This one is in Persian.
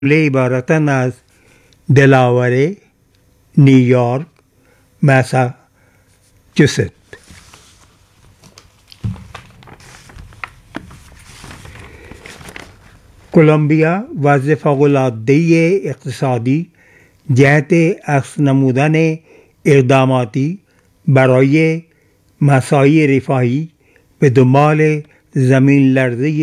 عبارتند از دلاوره، نیویورک، ماساچوست. کلمبیا وضع فوق‌العاده اقتصادی جهت عکس نمودن اقداماتی برای مساعی رفاهی به دنبال زمین لرزه